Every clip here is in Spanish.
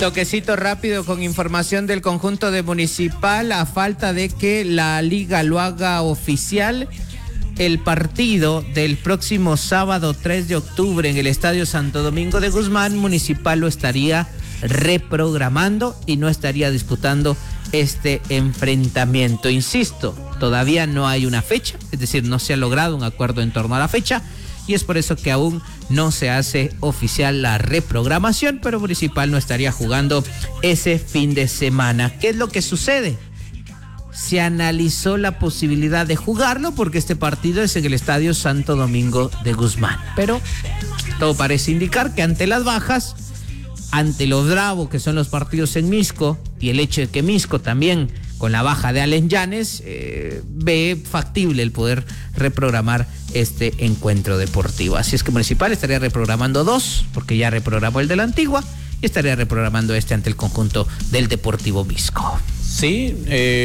Toquecito rápido con información del conjunto de Municipal, a falta de que la liga lo haga oficial. El partido del próximo sábado 3 de octubre en el Estadio Santo Domingo de Guzmán, Municipal lo estaría reprogramando y no estaría disputando este enfrentamiento. Insisto, todavía no hay una fecha, es decir, no se ha logrado un acuerdo en torno a la fecha y es por eso que aún no se hace oficial la reprogramación, pero Municipal no estaría jugando ese fin de semana. ¿Qué es lo que sucede? Se analizó la posibilidad de jugarlo porque este partido es en el Estadio Santo Domingo de Guzmán, pero todo parece indicar que ante las bajas, ante lo bravo que son los partidos en Misco y el hecho de que Misco también con la baja de Allen Llanes ve factible el poder reprogramar este encuentro deportivo. Así es que Municipal estaría reprogramando 2 porque ya reprogramó el de la Antigua y estaría reprogramando este ante el conjunto del Deportivo Misco. Sí,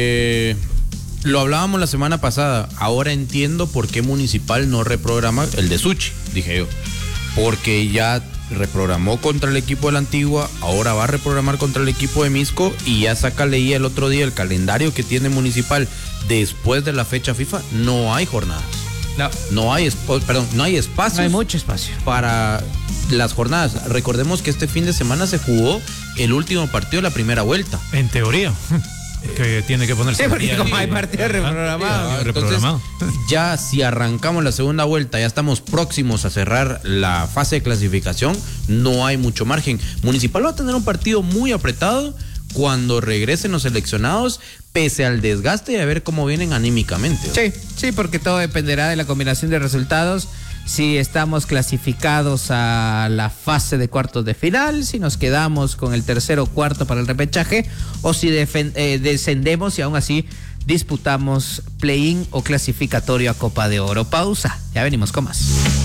lo hablábamos la semana pasada. Ahora entiendo por qué Municipal no reprograma el de Suchi, dije yo. Porque ya reprogramó contra el equipo de la Antigua, ahora va a reprogramar contra el equipo de Misco y ya leí el otro día el calendario que tiene Municipal después de la fecha FIFA. No hay jornadas. No hay espacio. No hay mucho espacio para las jornadas. Recordemos que este fin de semana se jugó el último partido de la primera vuelta. En teoría. Que tiene que ponerse. Sí, porque como hay partido reprogramado. Entonces, ya si arrancamos la segunda vuelta, ya estamos próximos a cerrar la fase de clasificación, no hay mucho margen. Municipal va a tener un partido muy apretado cuando regresen los seleccionados, pese al desgaste y a ver cómo vienen anímicamente. Sí, porque todo dependerá de la combinación de resultados. Si estamos clasificados a la fase de cuartos de final, si nos quedamos con el tercero o cuarto para el repechaje, o si descendemos y aún así disputamos play-in o clasificatorio a Copa de Oro. Pausa, ya venimos con más.